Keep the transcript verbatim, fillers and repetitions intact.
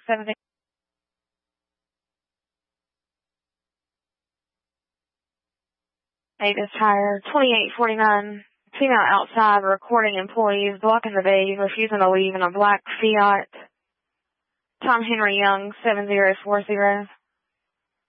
seventeen. Avis Tire, twenty-eight forty-nine. Female outside recording employees blocking the bay, refusing to leave in a black Fiat. Tom Henry Young, seven zero four zero.